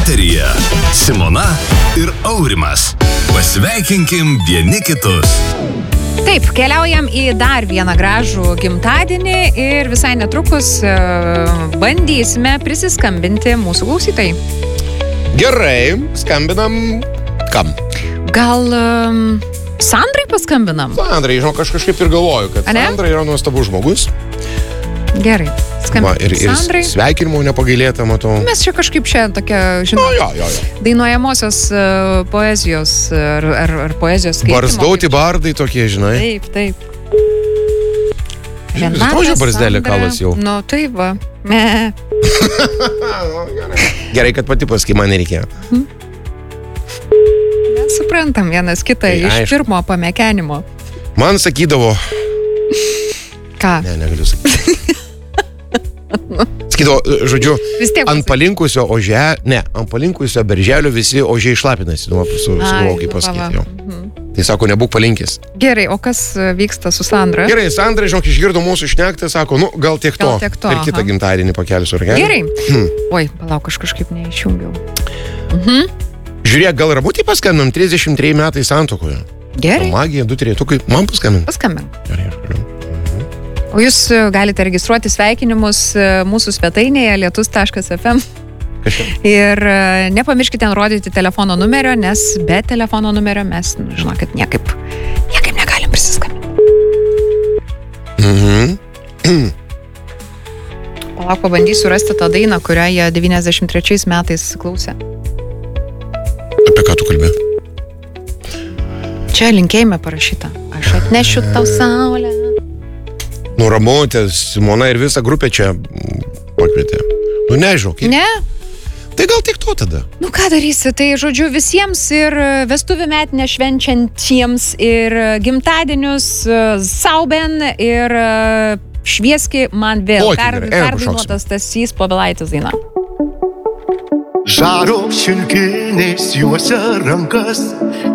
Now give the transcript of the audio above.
Eteryje Simona ir Aurimas. Pasveikinkim vieni kitus. Taip, keliaujam į dar vieną gražų gimtadienį ir visai netrukus bandysime prisiskambinti mūsų klausytojai. Gerai, skambinam kam? Gal Sandrai paskambinam? Sandrai, žinok, aš kažkaip ir galvoju, kad Sandra yra nuostabus žmogus. Gerai, skambinam ir Sandrai. Sveikinimo nepagailėta, matau. Mes čia kažkaip tokia, žinau, dainuojamosios poezijos ar poezijos skaitimo. Barzdauti bardai tokie, žinai. Taip. Stožio barzdelė kalas jau. Nu, taip va. Gerai, kad pati paskui man nereikėjo. Suprantam vienas kitą iš pirmo pamekenimo. Man sakydavo... Ką? Ne, negaliu sakyti. Sakydavo, žodžiu, ant palinkusio berželio visi ožiai šlapinasi. Sugalvojau, kaip pasakyti. Tai sako, nebūk palinkęs. Gerai, o kas vyksta su Sandra? Gerai, Sandra, žinok, išgirdo mūsų šnektą, sako, gal tiek to. Per kitą gimtadienį pakelsiu. Gerai. Oi, palauk, aš kažkaip neišjungiau. Žiūrėk, gal Ramutį paskambinam 33 metai santuokoje. Gerai. Magija, 2 turėtukai. Man paskambin. Gerai, aš galiu. O jūs galite registruoti sveikinimus mūsų svetainėje lietus.fm. Ir nepamirškite ten rodyti telefono numerio, nes be telefono numerio mes, žinokit, niekaip negalim prisiskambinti. Palauk, pabandysiu rasti tą dainą, kurią jie 93 metais klausė. Apie ką tu kalbė? Čia linkėjime parašyta. Aš atnešiu tau saulę. Nu, Ramutė, Simona ir visa grupė čia pakvietė. Nu, nežinau. Ne? Tai gal tik to tada. Nu, ką darysi? Tai, žodžiu, visiems ir vestuvių metinę švenčiantiems ir gimtadienius Sauben ir švieski man vėl. Perdainuotas Stasys Povilaitis daina. Žaro šilkinės juose rankas,